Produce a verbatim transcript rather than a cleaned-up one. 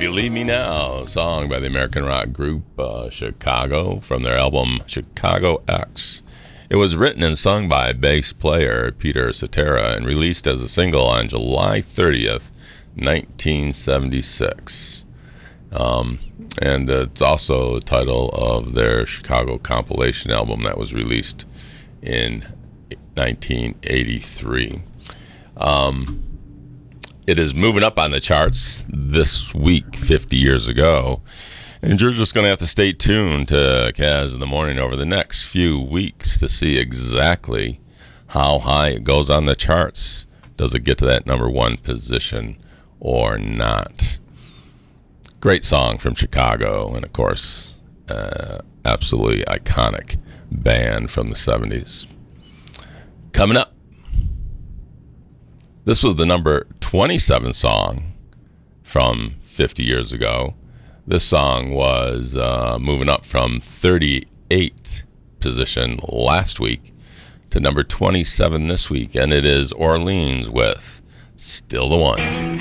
You Leave Me Now, a song by the American rock group uh, Chicago from their album Chicago X. It was written and sung by bass player Peter Cetera and released as a single on July thirtieth, nineteen seventy-six. Um, and it's also the title of their Chicago compilation album that was released in nineteen eighty-three. Um, It is moving up on the charts this week, fifty years ago. And you're just going to have to stay tuned to Kaz in the Morning over the next few weeks to see exactly how high it goes on the charts. Does it get to that number one position or not? Great song from Chicago, and of course, uh, absolutely iconic band from the seventies. Coming up, this was the number twenty-seven song from fifty years ago. This song was uh, moving up from thirty-eighth position last week to number twenty-seven this week, and it is Orleans with Still the One.